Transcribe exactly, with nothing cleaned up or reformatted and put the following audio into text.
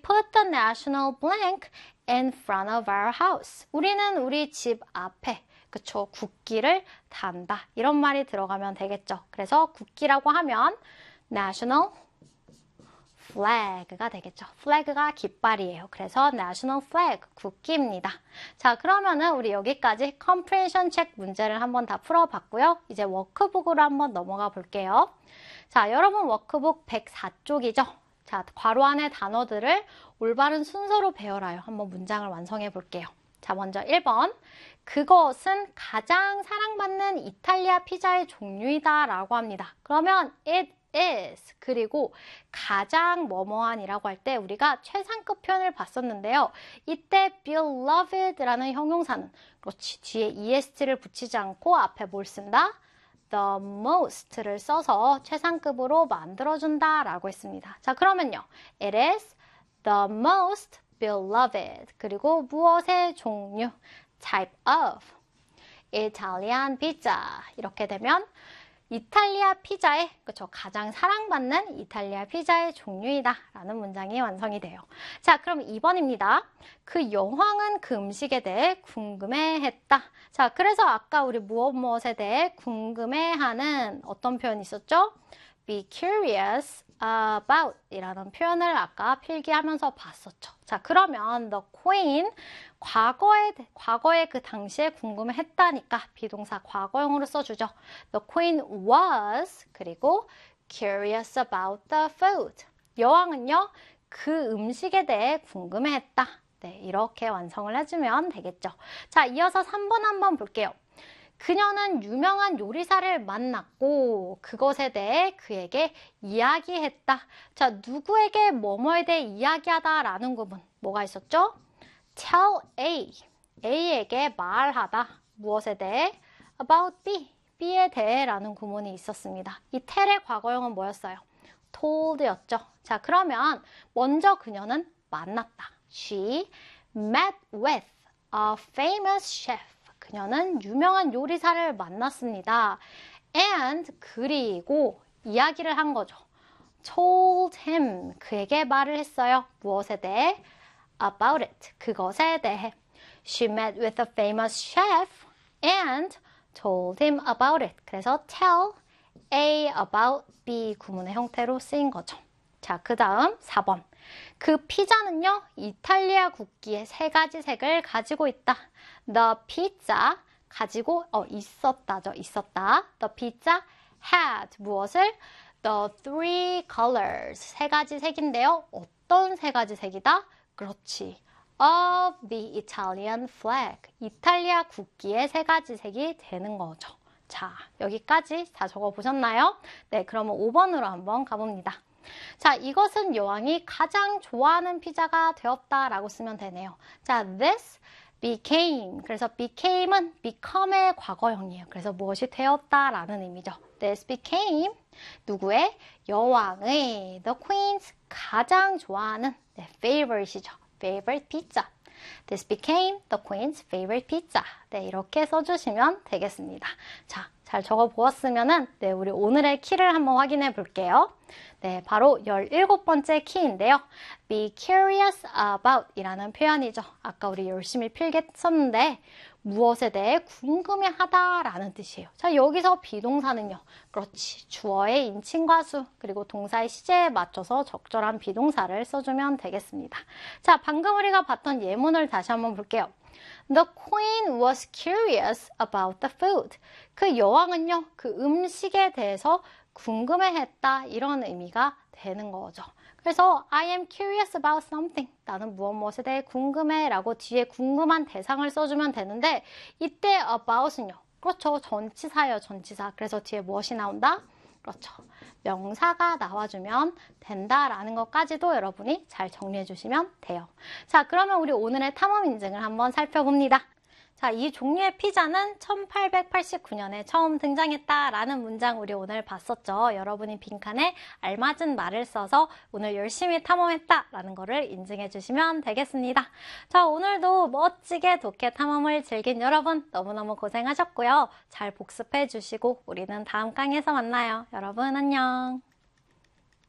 put the national blank in front of our house. 우리는 우리 집 앞에 그쵸 국기를 단다. 이런 말이 들어가면 되겠죠. 그래서 국기라고 하면 national flag가 되겠죠. flag가 깃발이에요. 그래서 national flag, 국기입니다. 자, 그러면은 우리 여기까지 comprehension check 문제를 한번 다 풀어봤고요. 이제 워크북으로 한번 넘어가 볼게요. 자, 여러분 워크북 백사 쪽이죠. 자, 괄호 안의 단어들을 올바른 순서로 배열하여 한번 문장을 완성해 볼게요. 자, 먼저 일 번. 그것은 가장 사랑받는 이탈리아 피자의 종류이다 라고 합니다. 그러면 it is 그리고 가장 뭐뭐한이라고 할 때 우리가 최상급 표현을 봤었는데요. 이때 beloved라는 형용사는 그렇지 뒤에 est를 붙이지 않고 앞에 뭘 쓴다? the most를 써서 최상급으로 만들어준다 라고 했습니다. 자, 그러면요. It is the most beloved 그리고 무엇의 종류 type of Italian pizza 이렇게 되면 이탈리아 피자의 그쵸 가장 사랑받는 이탈리아 피자의 종류이다 라는 문장이 완성이 돼요. 자, 그럼 이 번입니다. 그 여왕은 그 음식에 대해 궁금해했다. 자, 그래서 아까 우리 무엇 무엇에 대해 궁금해하는 어떤 표현이 있었죠? Be curious about 이라는 표현을 아까 필기하면서 봤었죠. 자, 그러면 the queen 과거에, 과거에 그 당시에 궁금해했다니까 비동사 과거형으로 써주죠. The queen was 그리고 curious about the food. 여왕은요, 그 음식에 대해 궁금해했다. 네, 이렇게 완성을 해주면 되겠죠. 자, 이어서 삼 번 한번 볼게요. 그녀는 유명한 요리사를 만났고 그것에 대해 그에게 이야기했다. 자, 누구에게 뭐뭐에 대해 이야기하다 라는 구문 뭐가 있었죠? tell A, A에게 말하다. 무엇에 대해? about B, B에 대해 라는 구문이 있었습니다. 이 tell의 과거형은 뭐였어요? told였죠. 자, 그러면 먼저 그녀는 만났다. She met with a famous chef. 그녀는 유명한 요리사를 만났습니다. And 그리고 이야기를 한 거죠. told him 그에게 말을 했어요. 무엇에 대해? about it 그것에 대해. She met with a famous chef and told him about it. 그래서 tell A about B 구문의 형태로 쓰인 거죠. 자, 그 다음 사 번. 그 피자는요, 이탈리아 국기의 세 가지 색을 가지고 있다. The pizza 가지고 어 있었다죠. 있었다. The pizza had 무엇을? The three colors 세 가지 색인데요. 어떤 세 가지 색이다? 그렇지. Of the Italian flag 이탈리아 국기의 세 가지 색이 되는 거죠. 자, 여기까지 다 적어보셨나요? 네, 그러면 오 번으로 한번 가봅니다. 자, 이것은 여왕이 가장 좋아하는 피자가 되었다라고 쓰면 되네요. 자, this became. 그래서 became은 become의 과거형이에요. 그래서 무엇이 되었다라는 의미죠. This became 누구의? 여왕의 the queen's 가장 좋아하는 네, favorite이죠. favorite pizza. This became the queen's favorite pizza. 네, 이렇게 써주시면 되겠습니다. 자, 잘 적어보았으면은 네, 우리 오늘의 키를 한번 확인해 볼게요. 네, 바로 열일곱 번째 키인데요. Be curious about 이라는 표현이죠. 아까 우리 열심히 필기했었는데 무엇에 대해 궁금해하다 라는 뜻이에요. 자, 여기서 비동사는요. 그렇지. 주어의 인칭과수 그리고 동사의 시제에 맞춰서 적절한 비동사를 써주면 되겠습니다. 자, 방금 우리가 봤던 예문을 다시 한번 볼게요. The queen was curious about the food. 그 여왕은요, 그 음식에 대해서 궁금해했다 이런 의미가 되는 거죠. 그래서 I am curious about something. 나는 무엇 무엇에 대해 궁금해 라고 뒤에 궁금한 대상을 써주면 되는데 이때 about은요. 그렇죠. 전치사예요. 전치사. 그래서 뒤에 무엇이 나온다? 그렇죠. 명사가 나와주면 된다라는 것까지도 여러분이 잘 정리해 주시면 돼요. 자, 그러면 우리 오늘의 탐험 인증을 한번 살펴봅니다. 자, 이 종류의 피자는 천팔백팔십구 년에 처음 등장했다라는 문장 우리 오늘 봤었죠. 여러분이 빈칸에 알맞은 말을 써서 오늘 열심히 탐험했다라는 거를 인증해 주시면 되겠습니다. 자, 오늘도 멋지게 독해 탐험을 즐긴 여러분 너무너무 고생하셨고요. 잘 복습해 주시고 우리는 다음 강의에서 만나요. 여러분 안녕.